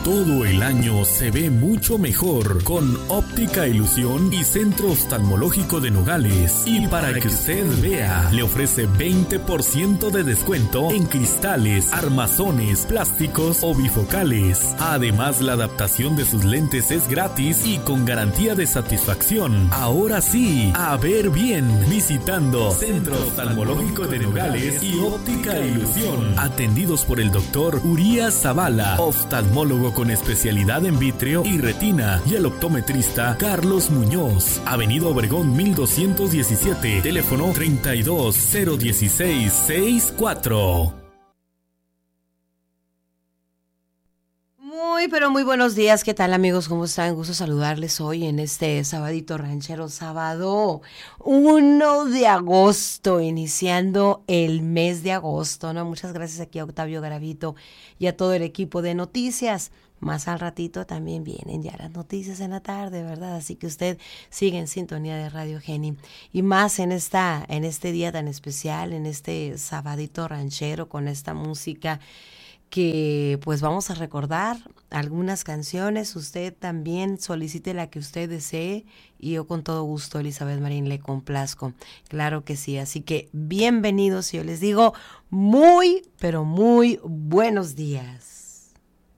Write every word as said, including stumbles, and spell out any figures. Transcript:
todo el año se ve mucho mejor con Óptica Ilusión y Centro Oftalmológico de Nogales. Y para que usted vea, le ofrece veinte por ciento de descuento en cristales, armazones, plásticos o bifocales. Además, la adaptación de sus lentes es gratis y con garantía de satisfacción. Ahora sí, a ver bien, visitando Centro Oftalmológico de Nogales y Óptica Ilusión. Atendidos por el doctor Urias Zavala, oftalmólogo con especialidad en vítreo y retina, y el optometrista Carlos Muñoz. Avenida Obregón mil doscientos diecisiete, teléfono treinta y dos cero dieciséis sesenta y cuatro. Muy, pero muy buenos días. ¿Qué tal, amigos? ¿Cómo están? Gusto saludarles hoy en este sabadito ranchero, sábado uno de agosto, iniciando el mes de agosto, ¿no? Muchas gracias aquí a Octavio Garavito y a todo el equipo de noticias. Más al ratito también vienen ya las noticias en la tarde, ¿verdad? Así que usted sigue en sintonía de Radio Geni. Y más en esta, en este día tan especial, en este sabadito ranchero con esta música que pues vamos a recordar algunas canciones. Usted también solicite la que usted desee y yo con todo gusto, Elizabeth Marín, le complazco. Claro que sí, así que bienvenidos y yo les digo muy, pero muy buenos días.